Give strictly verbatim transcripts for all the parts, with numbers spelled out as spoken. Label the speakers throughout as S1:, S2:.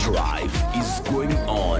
S1: overdrive is going on.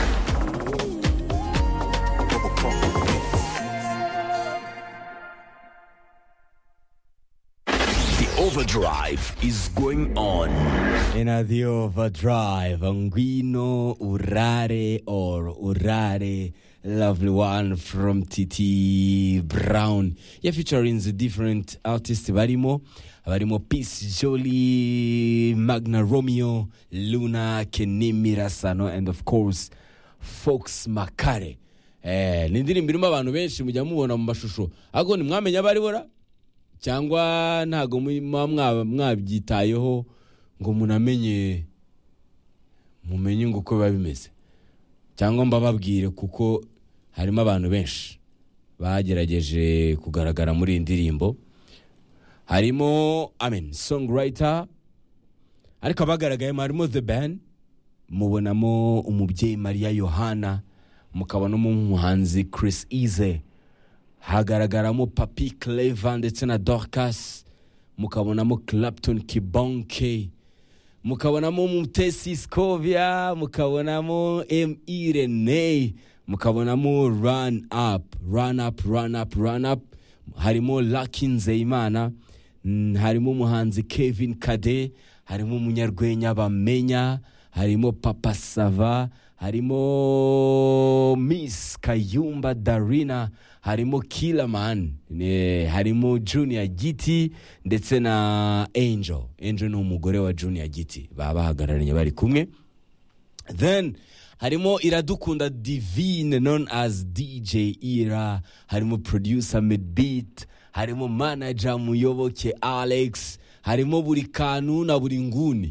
S1: The overdrive is going on.
S2: In a the overdrive, Anguino, Urare or Urare, lovely one from Titi Brown. Yeah, featuring the different artists. Barimo, Barimo Peace, Jolie, Magna Romeo, Luna, Kenemi Rasano, and of course, Fox Makare. Eh, nindiri mbirimo abantu benshi mujya mubona mu mashusho. Ago ni mwamenya bari bora? Cyangwa ntago mwabyitayeho ngo munamenye mumenye ngo uko biba bimeze, cyangwa mbababwire kuko harimo abantu benshi bagerageje kugaragara muri indirimbo. Harimo amen songwriter, ariko abagaragaye harimo The Ben, mubonamo umubyeyi Maria Yohana, mukabonamo umuhanzi Chris Easy, hagaragaramo Papi Clever ndetse na Dorcas, mukabonamo Clapton Kibonke, mukabonamo Mutesi Scovia, mukabonamo M. Irene, mukabonamo Run Up, Run Up, Run Up, Run Up, harimo Lucky Nzeyimana, harimo umuhanzi Kevin Kade, harimo umunyarwenya Bamenya, harimo Papa Sava, harimo Miss Kayumba Darina, harimo Killerman, ne harimo Junior Giti ndetse na Angel. Angel ni umugore wa Junior Giti, baba hagararanye bari kumwe. Then harimo Iradukunda Divine known as D J Ira, harimo producer Midbeat, harimo manager Muyoboke Alex, harimo buri kantu na buri nguni.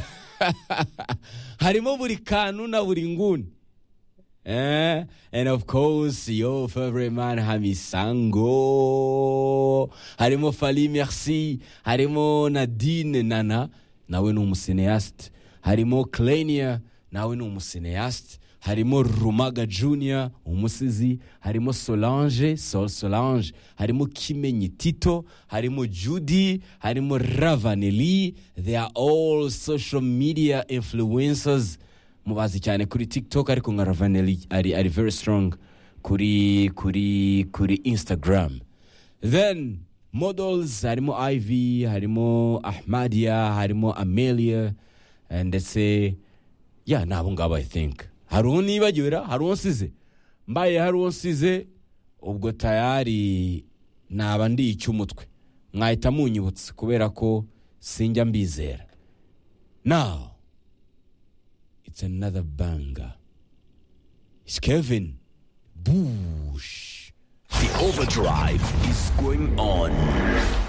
S2: Harimo buri kantu na buri nguni. Eh, and of course your favorite man Hamisango, harimo Fali Merci, harimo Nadine Nana, nawe ni umucineast, harimo Klenia, nawe ni umucineast, harimo Rumaga Junior umusizi, harimo Solange Sol Solange, harimo Kimenyi Tito, harimo Judy, harimo Ravanelli. They are all social media influencers. Mubazi cyane kuri TikTok, ariko nka Ravanelli ari ari very strong kuri kuri kuri Instagram. Then models, harimo Ivy, harimo Ahmadia, harimo Amelia, and they say yeah, nabo ngabo I think. Haruho nibagiwera, haruho nsize. Mbaye haruho nsize, ubwo tayari naba ndi icyumutwe. Mwahita munyibutse kubera ko sinjya mbizera. Now it's another banger. It's Kevin Bush.
S1: The overdrive is going on.